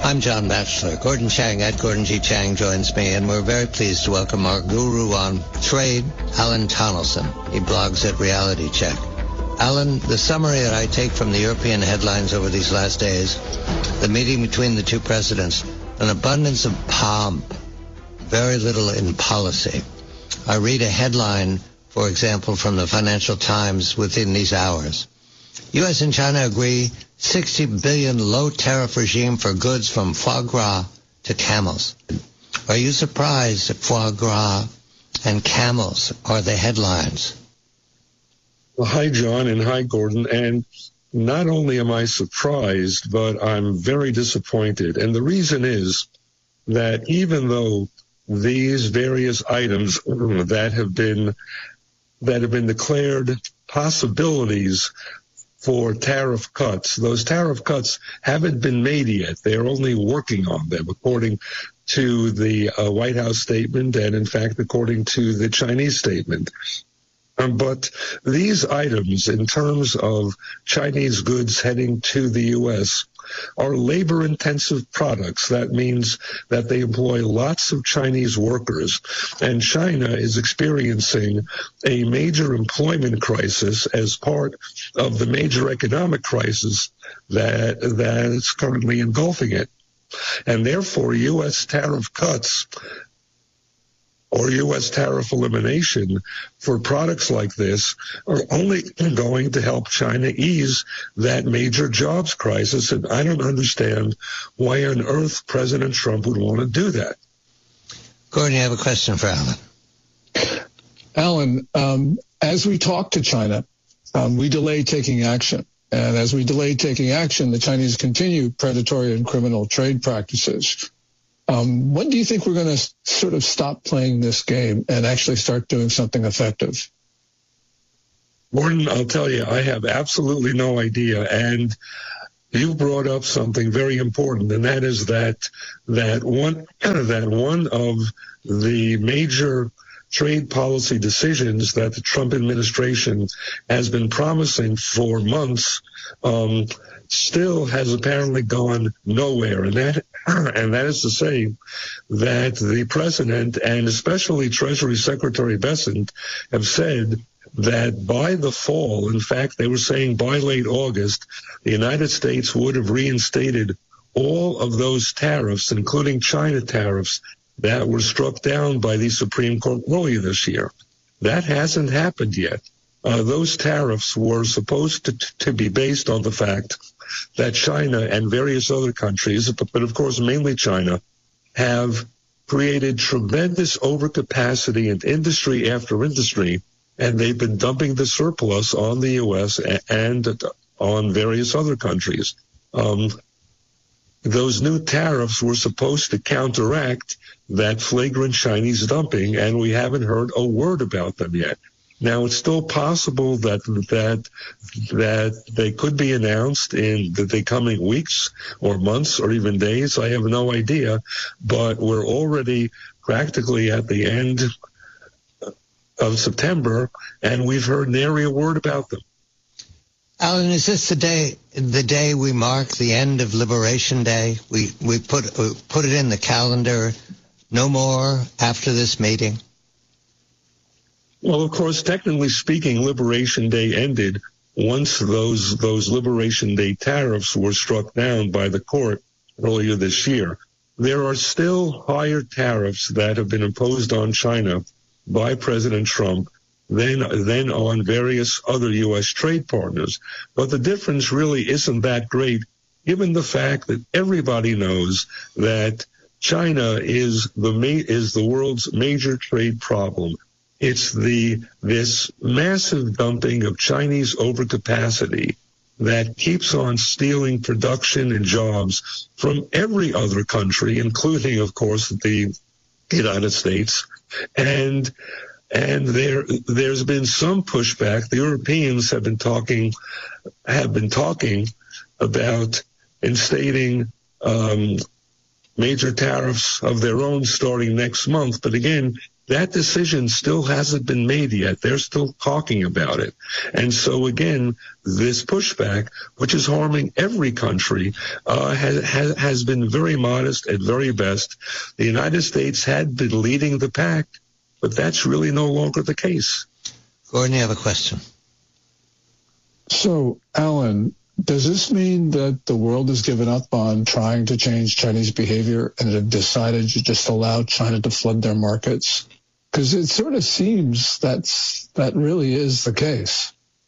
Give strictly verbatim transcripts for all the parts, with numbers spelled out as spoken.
I'm John Batchelor. Gordon Chang at Gordon G. Chang joins me, and we're very pleased to welcome our guru on trade, Alan Tonelson. He blogs at Reality Check. Alan, the summary that I take from the European headlines over these last days, the meeting between the two presidents, an abundance of pomp, very little in policy. I read a headline, for example, from the Financial Times within these hours. U S and China agree sixty billion low tariff regime for goods from foie gras to camels. Are you surprised that foie gras and camels are the headlines? Well, hi, John, and hi, Gordon. And not only am I surprised, but I'm very disappointed. And the reason is that even though these various items that have been that have been declared possibilities for tariff cuts, those tariff cuts haven't been made yet. They're only working on them, according to the uh, White House statement and, in fact, according to the Chinese statement. Um, but these items, in terms of Chinese goods heading to the U S, are labor-intensive products. That means that they employ lots of Chinese workers, and China is experiencing a major employment crisis as part of the major economic crisis that that is currently engulfing it. And therefore, U S tariff cuts or U S tariff elimination for products like this are only going to help China ease that major jobs crisis. And I don't understand why on earth President Trump would want to do that. Gordon, you have a question for Alan. Alan, um, as we talk to China, um, we delay taking action. And as we delay taking action, the Chinese continue predatory and criminal trade practices. Um, when do you think we're going to sort of stop playing this game and actually start doing something effective? Gordon, I'll tell you, I have absolutely no idea. And you brought up something very important, and that is that that one that one of the major trade policy decisions that the Trump administration has been promising for months um, still has apparently gone nowhere. And that and that is to say that the president and especially Treasury Secretary Bessent have said that by the fall, in fact, they were saying by late August, the United States would have reinstated all of those tariffs, including China tariffs, that were struck down by the Supreme Court earlier this year. That hasn't happened yet. Uh, those tariffs were supposed to, to be based on the fact that China and various other countries, but, but of course mainly China, have created tremendous overcapacity in industry after industry, and they've been dumping the surplus on the U S and on various other countries. Um, those new tariffs were supposed to counteract that flagrant Chinese dumping, and we haven't heard a word about them yet. Now, it's still possible that that that they could be announced in the, the coming weeks or months or even days. I have no idea, but we're already practically at the end of September, and we've heard nary a word about them. Alan, is this the day the day we mark the end of Liberation Day? We we put uh, put it in the calendar. No more after this meeting. Well, of course, technically speaking, Liberation Day ended once those those Liberation Day tariffs were struck down by the court earlier this year. There are still higher tariffs that have been imposed on China by President Trump than, than on various other U S trade partners. But the difference really isn't that great, given the fact that everybody knows that China is the ma- is the world's major trade problem. It's the this massive dumping of Chinese overcapacity that keeps on stealing production and jobs from every other country, including, of course, the United States. And and there there's been some pushback. The Europeans have been talking have been talking about instating um, major tariffs of their own starting next month. But again, that decision still hasn't been made yet. They're still talking about it. And so, again, this pushback, which is harming every country, uh, has, has, has been very modest at very best. The United States had been leading the pack, but that's really no longer the case. Gordon, you have a question. So, Alan, does this mean that the world has given up on trying to change Chinese behavior and have decided to just allow China to flood their markets? Because it sort of seems that's that really is the case.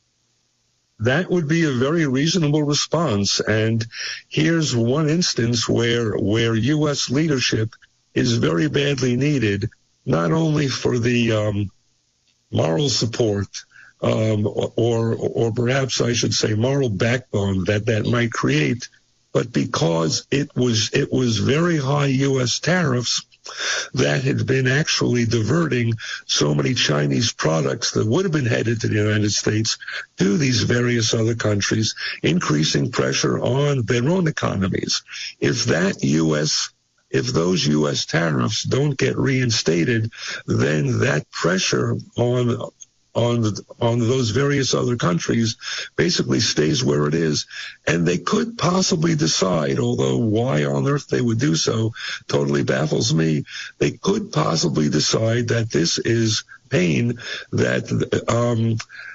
That would be a very reasonable response. And here's one instance where where U S leadership is very badly needed, not only for the um, moral support um, or, or perhaps I should say moral backbone that that might create, but because it was it was very high U S tariffs that had been actually diverting so many Chinese products that would have been headed to the United States to these various other countries, increasing pressure on their own economies. If that U S, if those U S tariffs don't get reinstated, then that pressure on on the, on those various other countries basically stays where it is. And they could possibly decide, although why on earth they would do so totally baffles me, they could possibly decide that this is pain that um,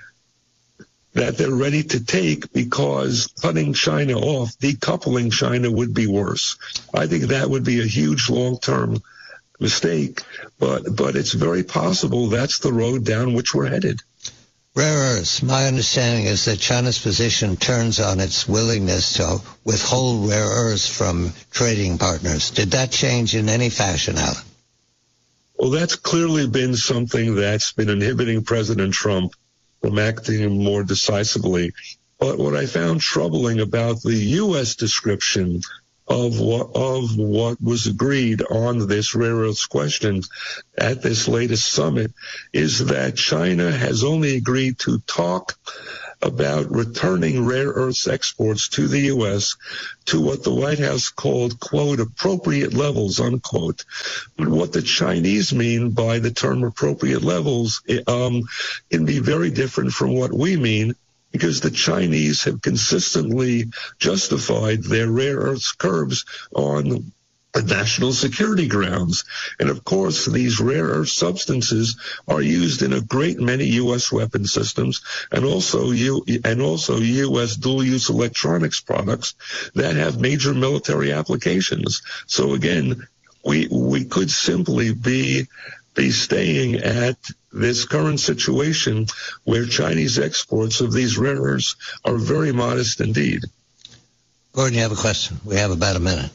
that they're ready to take because cutting China off, decoupling China would be worse. I think that would be a huge long-term mistake, but but it's very possible that's the road down which we're headed. Rare earths. My understanding is that China's position turns on its willingness to withhold rare earths from trading partners. Did that change in any fashion, Alan? Well, that's clearly been something that's been inhibiting President Trump from acting more decisively. But what I found troubling about the U S description of what, of what was agreed on this rare earths question at this latest summit is that China has only agreed to talk about returning rare earths exports to the U S to what the White House called, quote, appropriate levels, unquote. But what the Chinese mean by the term appropriate levels um, can be very different from what we mean, because the Chinese have consistently justified their rare earths curbs on national security grounds. And of course, these rare earth substances are used in a great many U S weapon systems and also U- and also U S dual-use electronics products that have major military applications. So again, we we could simply be be staying at this current situation where Chinese exports of these rare earths are very modest indeed. Gordon, you have a question. We have about a minute.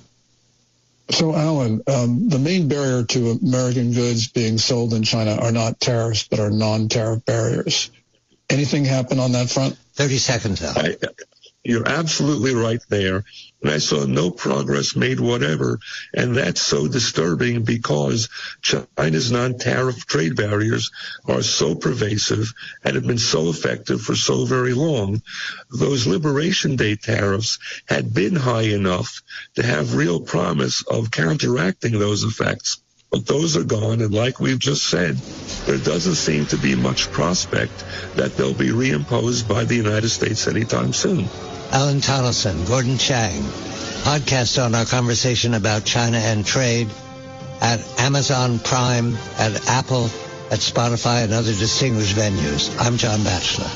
So, Alan, um, the main barrier to American goods being sold in China are not tariffs, but are non-tariff barriers. Anything happen on that front? thirty seconds, Alan. I, you're absolutely right there. And I saw no progress made whatever. And that's so disturbing because China's non-tariff trade barriers are so pervasive and have been so effective for so very long. Those Liberation Day tariffs had been high enough to have real promise of counteracting those effects. But those are gone, and like we've just said, there doesn't seem to be much prospect that they'll be reimposed by the United States anytime soon. Alan Tonelson, Gordon Chang, podcast on our conversation about China and trade at Amazon Prime, at Apple, at Spotify, and other distinguished venues. I'm John Batchelor.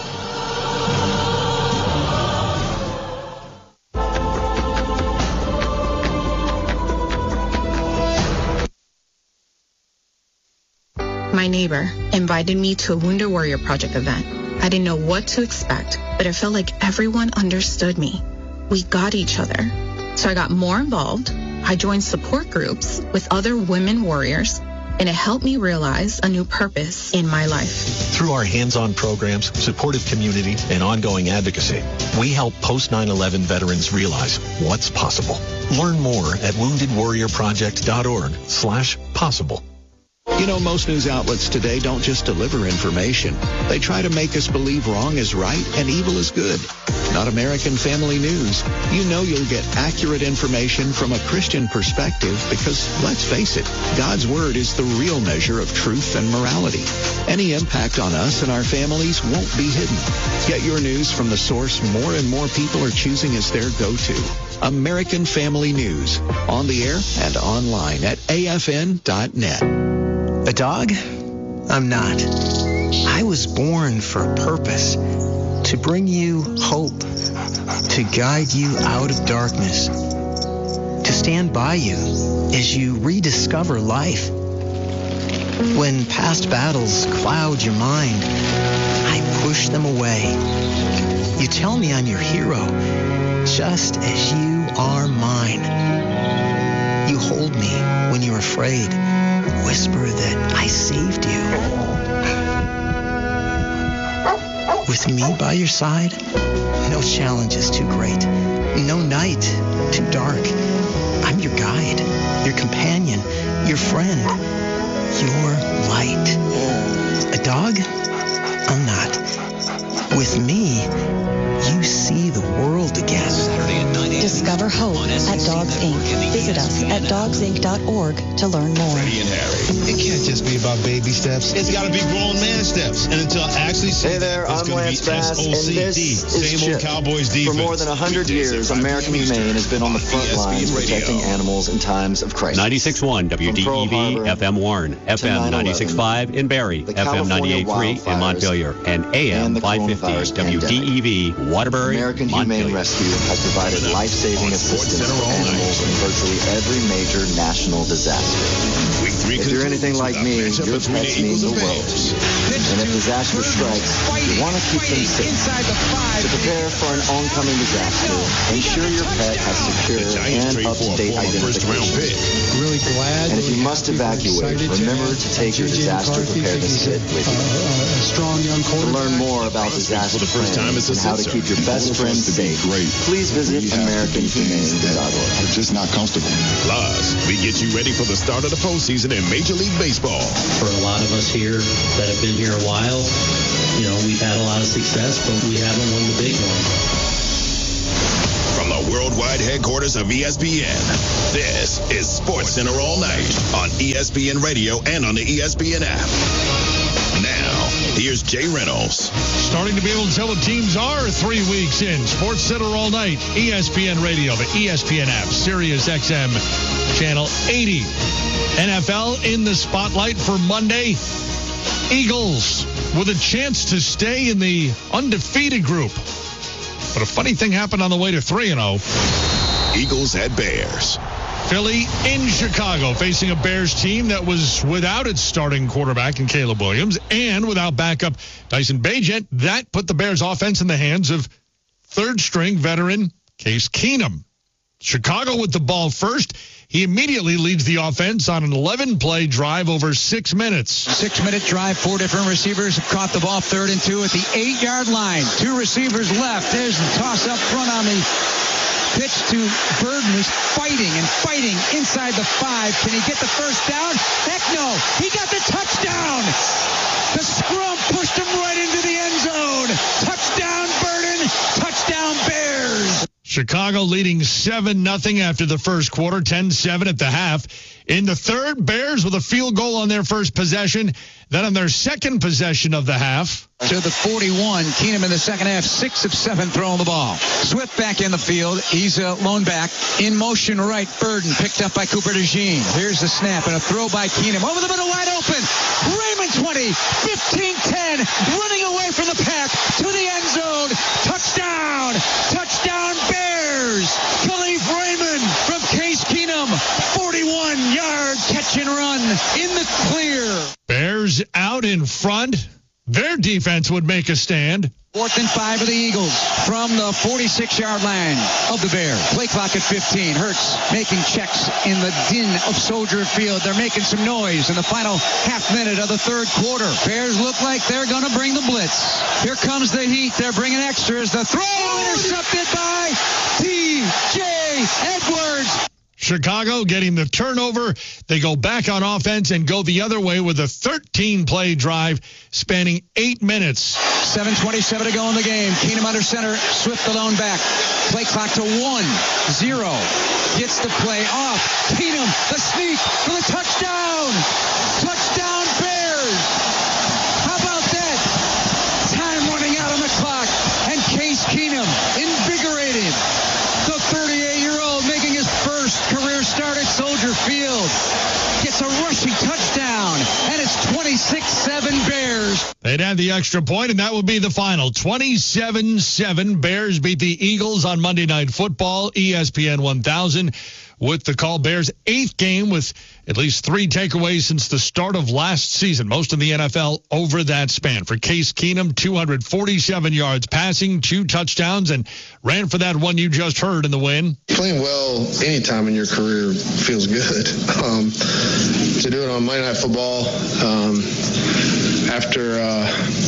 My neighbor invited me to a Wounded Warrior Project event. I didn't know what to expect, but it felt like everyone understood me. We got each other. So I got more involved. I joined support groups with other women warriors, and it helped me realize a new purpose in my life. Through our hands-on programs, supportive community, and ongoing advocacy, we help post nine eleven veterans realize what's possible. Learn more at wounded warrior project dot org slash possible. You know, most news outlets today don't just deliver information. They try to make us believe wrong is right and evil is good. Not American Family News. You know you'll get accurate information from a Christian perspective because, let's face it, God's Word is the real measure of truth and morality. Any impact on us and our families won't be hidden. Get your news from the source more and more people are choosing as their go-to. American Family News. On the air and online at A F N dot net. A dog? I'm not. I was born for a purpose. To bring you hope. To guide you out of darkness. To stand by you as you rediscover life. When past battles cloud your mind, I push them away. You tell me I'm your hero, just as you are mine. You hold me when you're afraid. Whisper that I saved you. With me by your side, no challenge is too great. No night too dark. I'm your guide, your companion, your friend, your light. A dog? I'm not. With me, you see the world again. Discover hope at Dogs Incorporated. Visit us at dogs inc dot org to learn more. It can't just be about baby steps. It's got to be grown man steps. And until actually Hey there, I'm Lance Bass, and this is Chip. For more than one hundred years, American Humane has been on the front lines protecting animals in times of crisis. ninety-six point one W D E V F M Warren, F M ninety-six point five in Barrie, F M ninety-eight point three in Montpelier, and A M five fifty W D E V Waterbury, American Montpelier. Humane Rescue has provided life-saving assistance to animals in virtually every major national disaster. If you're anything like me, your pets mean the world to you. And if disaster strikes, you want to keep them safe. To prepare for an oncoming disaster, ensure your pet has secure and up-to-date identification. Really glad. And if you must evacuate, remember to take your disaster preparedness kit with you. To learn more about disaster planning and how to keep your best friend safe, please visit American Humane dot org. We're just not comfortable. Plus, we get you ready for the start of the postseason in Major League Baseball. For a lot of us here that have been here a while, you know, we've had a lot of success, but we haven't won the big one. From the worldwide headquarters of E S P N, this is Sports Center All Night on E S P N Radio and on the E S P N app. Now, here's Jay Reynolds. Starting to be able to tell what teams are three weeks in. Sports Center All Night, E S P N Radio, the E S P N app, Sirius X M, Channel eighty. N F L in the spotlight for Monday. Eagles with a chance to stay in the undefeated group. But a funny thing happened on the way to three and oh. Eagles at Bears. Philly in Chicago facing a Bears team that was without its starting quarterback in Caleb Williams and without backup Tyson Bagent. That put the Bears offense in the hands of third-string veteran Case Keenum. Chicago with the ball first. He immediately leads the offense on an eleven-play drive over six minutes. Six-minute drive, four different receivers have caught the ball third and two at the eight-yard line. Two receivers left. There's the toss up front on the pitch to Burden, who's fighting and fighting inside the five. Can he get the first down? Heck no. He got the touchdown. The scrum pushed him right into the end zone. Touchdown, Burden. Touchdown, Bears. Chicago leading seven nothing after the first quarter, ten seven at the half. In the third, Bears with a field goal on their first possession. Then on their second possession of the half. To the forty-one, Keenum in the second half, six of seven throwing the ball. Swift back in the field. He's a lone back. In motion right, Burden picked up by Cooper DeJean. Here's the snap and a throw by Keenum. Over the middle, wide open. Raymond twenty, fifteen ten, running away from the pack to the end zone. Touchdown! Touchdown, Bears! Khalif Raymond from Case Keenum. forty-one-yard catch and run in the clear. Bears out in front. Their defense would make a stand. Fourth and five of the Eagles from the forty-six-yard line of the Bears. Play clock at fifteen. Hurts making checks in the din of Soldier Field. They're making some noise in the final half minute of the third quarter. Bears look like they're going to bring the blitz. Here comes the heat. They're bringing extras. The throw intercepted by T J Edwards. Chicago getting the turnover. They go back on offense and go the other way with a thirteen-play drive spanning eight minutes. seven twenty-seven to go in the game. Keenum under center. Swift alone back. Play clock to one. Zero. Gets the play off. Keenum, the sneak for the touchdown. Touchdown Bears. How about that? Time running out on the clock. And Case Keenum, invigorated. The thirty-eight-year-old making his first career start at Soldier Field. Gets a rushing touchdown, and it's twenty-six seven Bears. They'd add the extra point, and that would be the final. twenty-seven seven Bears beat the Eagles on Monday Night Football, E S P N one thousand. With the call, Bears' eighth game with at least three takeaways since the start of last season, most in the N F L over that span. For Case Keenum, two hundred forty-seven yards passing, two touchdowns, and ran for that one you just heard in the win. Playing well any time in your career feels good. Um, to do it on Monday Night Football um, after uh,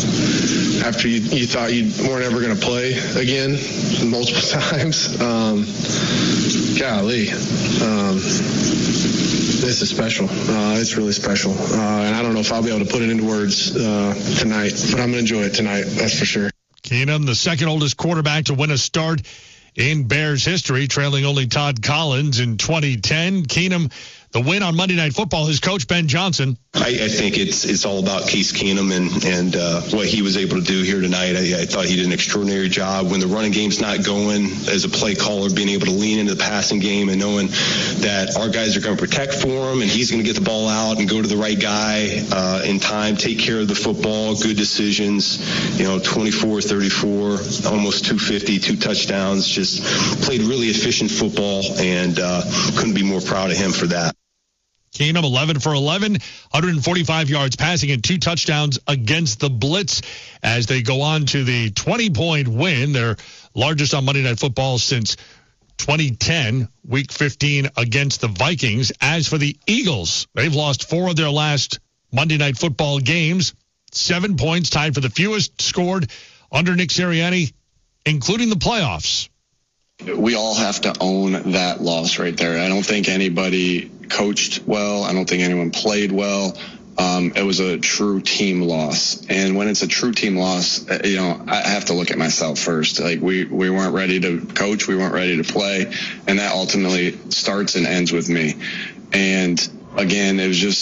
after you, you thought you weren't ever going to play again multiple times, um, golly. Um, this is special. Uh, it's really special. Uh, and I don't know if I'll be able to put it into words uh, tonight, but I'm going to enjoy it tonight, that's for sure. Keenum, the second oldest quarterback to win a start in Bears history, trailing only Todd Collins in twenty ten. Keenum, the win on Monday Night Football, his coach, Ben Johnson. I, I think it's it's all about Case Keenum and, and uh, what he was able to do here tonight. I, I thought he did an extraordinary job. When the running game's not going, as a play caller, being able to lean into the passing game and knowing that our guys are going to protect for him and he's going to get the ball out and go to the right guy uh, in time, take care of the football, good decisions, you know, twenty-four thirty-four, almost two fifty, two touchdowns, just played really efficient football, and uh, couldn't be more proud of him for that. Keenum, eleven for eleven, one hundred forty-five yards passing and two touchdowns against the Blitz as they go on to the twenty-point win, their largest on Monday Night Football since twenty ten, Week fifteen against the Vikings. As for the Eagles, they've lost four of their last Monday Night Football games, seven points, tied for the fewest scored under Nick Sirianni, including the playoffs. We all have to own that loss right there. I don't think anybody coached well. I don't think anyone played well. Um, it was a true team loss. And when it's a true team loss, you know, I have to look at myself first. Like we, we weren't ready to coach. We weren't ready to play. And that ultimately starts and ends with me. And again, it was just